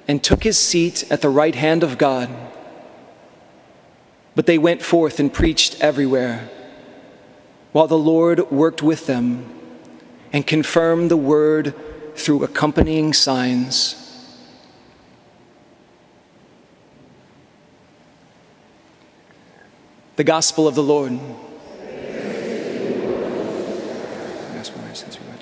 and took his seat at the right hand of God. But they went forth and preached everywhere, while the Lord worked with them and confirmed the word through accompanying signs. The Gospel of the Lord. That's why, since we went